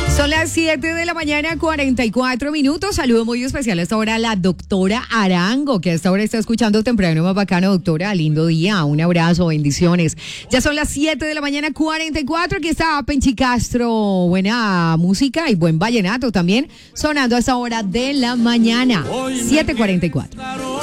Son las 7 de la mañana, 44 minutos. Saludo muy especial a esta hora a la doctora Arango, que a esta hora está escuchando Temprano Más Bacano. Doctora, lindo día, un abrazo, bendiciones. Ya son las 7 de la mañana, 44. Aquí está Penchi Castro. Buena música y buen vallenato también sonando a esta hora de la mañana. 7:44.